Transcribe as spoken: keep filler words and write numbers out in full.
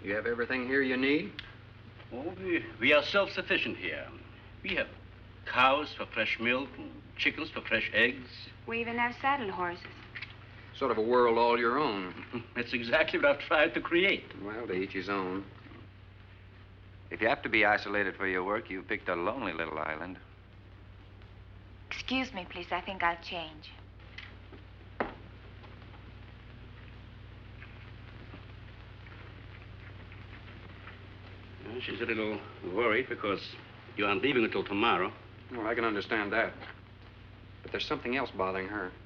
You have everything here you need? Oh, we, we are self-sufficient here. We have cows for fresh milk and chickens for fresh eggs. We even have saddle horses. Sort of a world all your own. That's exactly what I've tried to create. Well, to each his own. If you have to be isolated for your work, you picked a lonely little island. Excuse me, please. I think I'll change. Well, she's a little worried because you aren't leaving until tomorrow. Well, I can understand that. But there's something else bothering her.